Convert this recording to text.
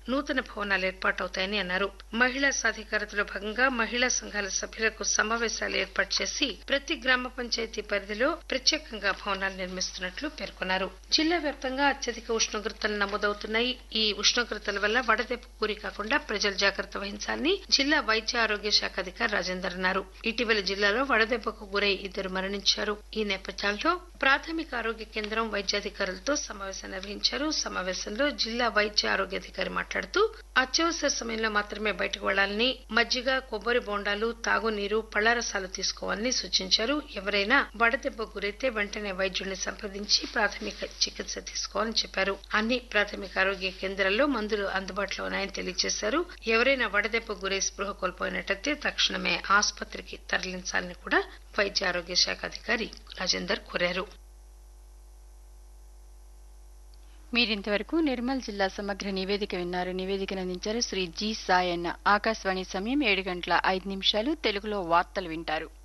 నూతన భవనాలు ఏర్పాటవుతాయని అన్నారు. మహిళా సాధికారతలో భాగంగా మహిళా సంఘాల సభ్యులకు సమావేశాలు ఏర్పాటు చేసి ప్రతి గ్రామ పంచాయతీ పరిధిలో ప్రత్యేకంగా భవనాలు నిర్మిస్తున్నట్లు పేర్కొన్నారు. జిల్లా వ్యాప్తంగా అత్యధిక ఉష్ణోగ్రతలు నమోదవుతున్నాయి. ఈ ఉష్ణోగ్రతల వల్ల వడదెబ్బకు గురి కాకుండా ప్రజలు జాగ్రత్త వహించాలని జిల్లా వైద్య ఆరోగ్య శాఖ అధికారి రాజేందర్ అన్నారు. ఇటీవల జిల్లాలో వడదెబ్బకు గురై 2 మరణించారు. ఈ నేపథ్యంలో ప్రాథమిక ఆరోగ్య కేంద్రం వైద్యాధికారులతో సమావేశం నిర్వహించారు. సమావేశంలో జిల్లా వైద్య ఆరోగ్యాధికారి మాట్లాడుతూ అత్యవసర సమయంలో మాత్రమే బయటకు వెళ్లాలని, మజ్జిగ, కొబ్బరి బోండాలు, తాగునీరు, పళ్లరసాలు తీసుకోవాలని సూచించారు. ఎవరైనా వడదెబ్బకు గురైతే వెంటనే వైద్యుడిని సంప్రదించి ప్రాథమిక చికిత్స తీసుకోవాలని చెప్పారు. అన్ని ప్రాథమిక ఆరోగ్య కేంద్రాల్లో మందులు అందుబాటులో ఉన్నాయని తెలియజేశారు. ఎవరైనా వడదెబ్బకు గురై స్పృహ కోల్పోయినట్లయితే తక్షణమే ఆసుపత్రికి తరలించాలని కూడా వైద్య ఆరోగ్య శాఖ అధికారి రాజేందర్ కోరారు. మీరింతవరకు నిర్మల్ జిల్లా సమగ్ర నివేదిక విన్నారు. నివేదికను అందించారు శ్రీ జి సాయన్న. ఆకాశవాణి సమయం 7:05 తెలుగులో వార్తలు వింటారు.